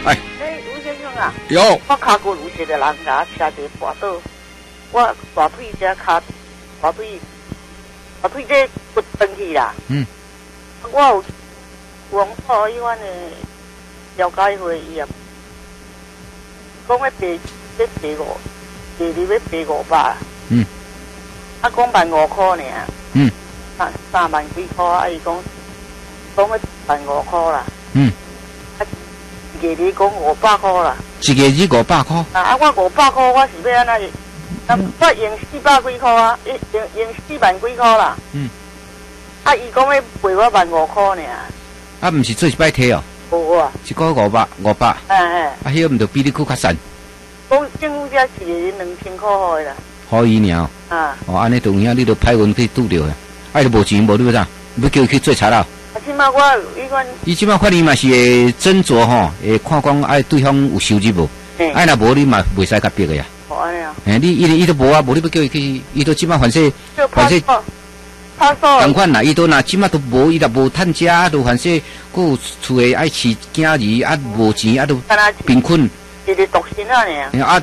哎， 卢先生啊， 有， 我脚骨有一个人甲我车一跋倒，我大腿这脚大腿这骨断去啦。我有往跑医院的了解会伊啊，讲要赔5，第二要赔500。啊，讲15,000尔。3万几块，啊，伊讲要15,000啦。啊，一个日讲500块啦。 一个日500块。 啊，我500块，我是要安那？我用400几块啊，用4万几块啦。啊，伊讲要赔我15,000块尔。 啊，毋是做一摆体哦。 无啊。 一个500。啊，迄个毋着比你搁较省。 讲政府遮一个人2000块好啦。 好伊尔。哦，安尼就有影，你着歹运去拄着呀。啊，你无钱无你要啥？要叫伊去做贼啦。 啊，即摆我伊讲。 伊即摆法律嘛是会斟酌吼，会看讲爱对方有收入无。啊，若无你嘛袂使甲逼个呀。 哦，安尼啊。 你伊都无啊，无你要叫伊去，伊都即摆反正同款啦，伊都若即摆都无，伊若无趁食，都反正佫有厝诶爱饲囝儿，啊无钱，啊都贫困。 一日独身啊尔。 啊。